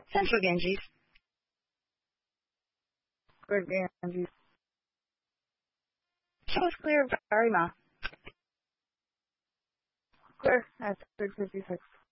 Central Ganges. Clear Ganges. Show us clear Barima. Clear at 6:56.